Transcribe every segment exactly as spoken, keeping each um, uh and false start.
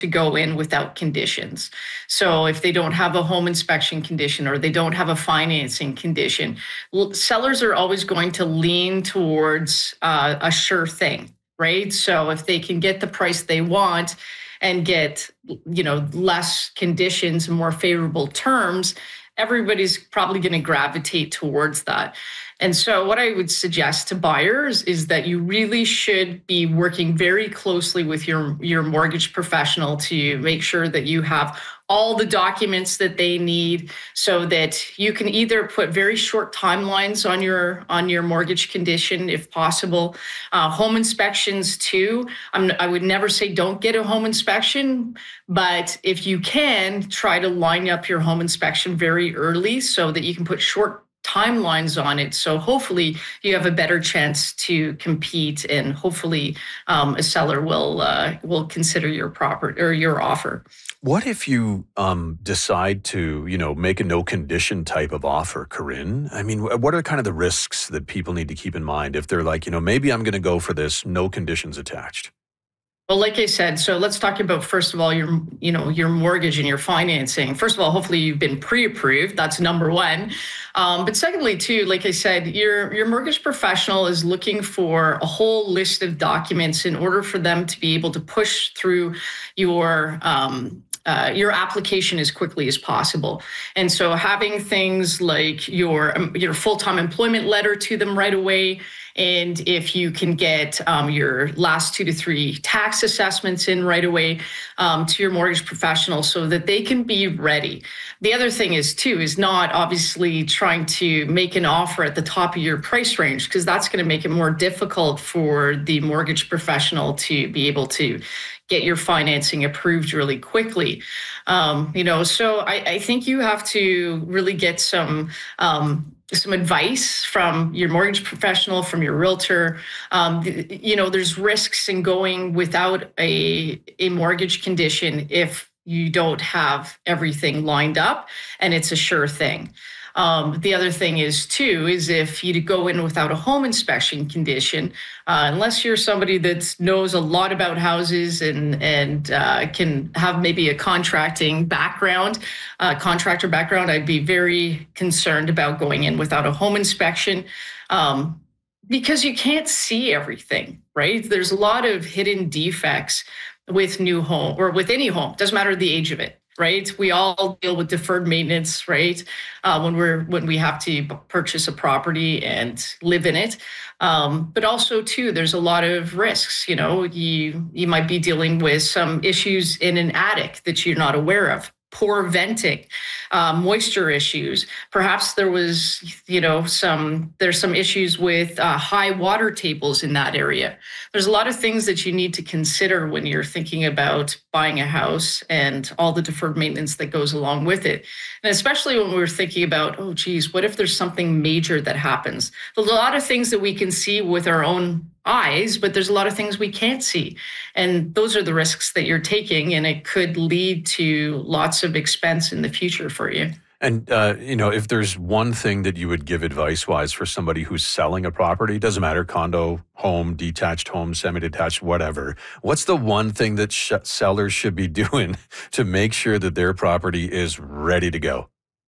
to go in without conditions. So if they don't have a home inspection condition or they don't have a financing condition, sellers are always going to lean towards uh, a sure thing, right? So if they can get the price they want and get, you know, less conditions and more favorable terms, everybody's probably going to gravitate towards that. And so what I would suggest to buyers is that you really should be working very closely with your, your mortgage professional to make sure that you have all the documents that they need so that you can either put very short timelines on your on your mortgage condition if possible. Uh, home inspections too. I'm, I would never say don't get a home inspection, but if you can, try to line up your home inspection very early so that you can put short timelines on it. So hopefully you have a better chance to compete, and hopefully um, a seller will uh, will consider your property or your offer. What if you um, decide to, you know, make a no condition type of offer, Corinne? I mean, what are kind of the risks that people need to keep in mind if they're like, you know, maybe I'm going to go for this, no conditions attached? Well, like I said, so let's talk about, first of all, your, you know, your mortgage and your financing. First of all, hopefully you've been pre-approved. That's number one. Um, but secondly, too, like I said, your, your mortgage professional is looking for a whole list of documents in order for them to be able to push through your um, Uh, your application as quickly as possible. And so having things like your, um, your full-time employment letter to them right away, and if you can get um, your last two to three tax assessments in right away um, to your mortgage professional so that they can be ready. The other thing is too, is not obviously trying to make an offer at the top of your price range, because that's going to make it more difficult for the mortgage professional to be able to get your financing approved really quickly. Um, you know, so I, I think you have to really get some um, some advice from your mortgage professional, from your realtor. Um, you know, there's risks in going without a, a mortgage condition if you don't have everything lined up and it's a sure thing. Um, the other thing is, too, is if you go in without a home inspection condition, uh, unless you're somebody that knows a lot about houses and and uh, can have maybe a contracting background, uh, contractor background, I'd be very concerned about going in without a home inspection um, because you can't see everything, right? There's a lot of hidden defects with new home or with any home, doesn't matter the age of it. Right, we all deal with deferred maintenance, right? Uh, when we're when we have to purchase a property and live in it, um, but also too, there's a lot of risks. You know, you you might be dealing with some issues in an attic that you're not aware of. Poor venting, uh, moisture issues. Perhaps there was, you know, some, there's some issues with uh, high water tables in that area. There's a lot of things that you need to consider when you're thinking about buying a house and all the deferred maintenance that goes along with it. And especially when we're thinking about, oh, geez, what if there's something major that happens? There's a lot of things that we can see with our own eyes, but there's a lot of things we can't see. And those are the risks that you're taking, and it could lead to lots of expense in the future for you. And, uh, you know, if there's one thing that you would give advice-wise for somebody who's selling a property, doesn't matter, condo, home, detached home, semi-detached, whatever, what's the one thing that sh- sellers should be doing to make sure that their property is ready to go?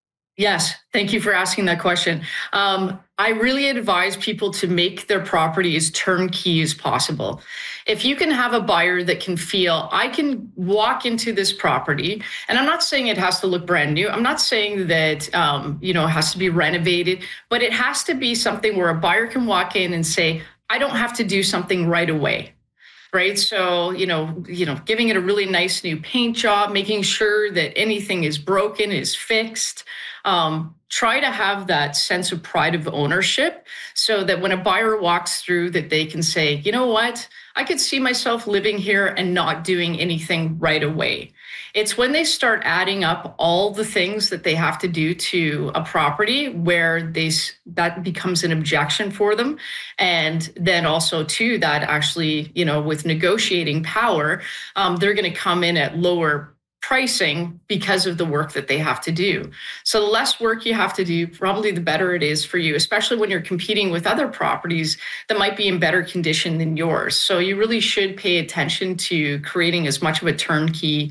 Yes, thank you for asking that question. Um, I really advise people to make their property as turnkey as possible. If you can have a buyer that can feel, I can walk into this property, and I'm not saying it has to look brand new. I'm not saying that, um, you know, it has to be renovated, but it has to be something where a buyer can walk in and say, I don't have to do something right away. Right. So, you know, you know, giving it a really nice new paint job, making sure that anything is broken is fixed. Um, try to have that sense of pride of ownership so that when a buyer walks through that they can say, you know what, I could see myself living here and not doing anything right away. It's when they start adding up all the things that they have to do to a property where they that becomes an objection for them. And then also too, that actually, you know, with negotiating power, um, they're going to come in at lower pricing because of the work that they have to do. So the less work you have to do, probably the better it is for you, especially when you're competing with other properties that might be in better condition than yours. So you really should pay attention to creating as much of a turnkey